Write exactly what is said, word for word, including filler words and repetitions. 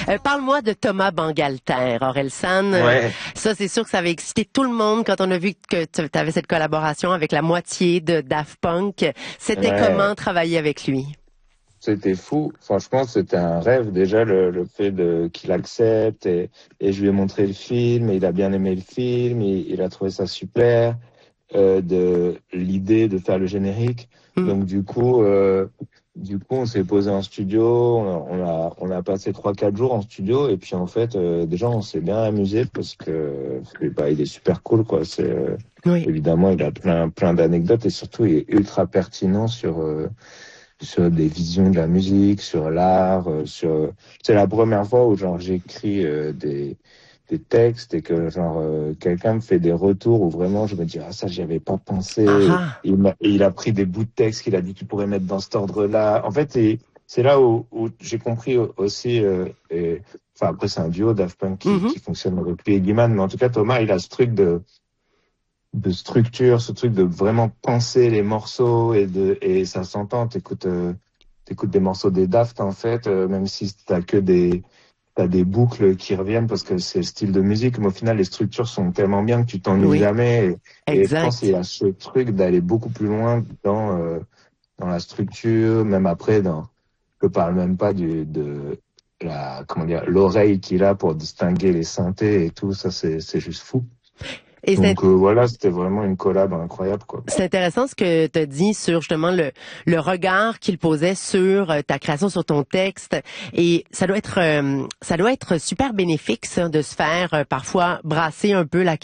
Euh, parle-moi de Thomas Bangalter, Orelsan. Ouais. Euh, ça, c'est sûr que ça avait excité tout le monde quand on a vu que tu avais cette collaboration avec la moitié de Daft Punk. C'était Ouais, comment travailler avec lui? c'était fou. Franchement, c'était un rêve déjà le, le fait de qu'il accepte et, et je lui ai montré le film et il a bien aimé le film, il, il a trouvé ça super. Euh, de l'idée de faire le générique. Mm. Donc du coup, euh, du coup, on s'est posé en studio, on a, on a, on a passé trois quatre jours en studio et puis en fait, euh, déjà on s'est bien amusé parce que bah, il est super cool quoi. C'est euh, Oui. évidemment il a plein plein d'anecdotes et surtout il est ultra pertinent sur euh, sur des visions de la musique, sur l'art, euh, sur. C'est la première fois où genre j'écris euh, des des textes et que genre euh, quelqu'un me fait des retours où vraiment je me dis ah ça j'y avais pas pensé. Ah Et ah. il m'a et il a pris des bouts de texte qu'il a dit tu pourrais mettre dans cet ordre-là. En fait c'est c'est là où, où j'ai compris aussi. Euh, et, enfin après c'est un duo Daft Punk qui Mhm. qui fonctionne avec lui et Guiman, mais en tout cas Thomas il a ce truc de de structure, ce truc de vraiment penser les morceaux et de et ça s'entend. T'écoutes euh, t'écoutes des morceaux des Daft en fait, euh, même si t'as que des t'as des boucles qui reviennent parce que c'est le style de musique, mais au final les structures sont tellement bien que tu t'ennuies Oui, jamais. Et, et je pense qu'il y exact. a ce truc d'aller beaucoup plus loin dans euh, dans la structure, même après dans. Je parle même pas du de la comment dire l'oreille qu'il a pour distinguer les synthés et tout ça, c'est c'est juste fou. Et c'est Donc euh, voilà, c'était vraiment une collab incroyable quoi. C'est intéressant ce que tu as dit sur justement le, le regard qu'il posait sur euh, ta création, sur ton texte. Et ça doit être euh, ça doit être super bénéfique ça, de se faire euh, parfois brasser un peu la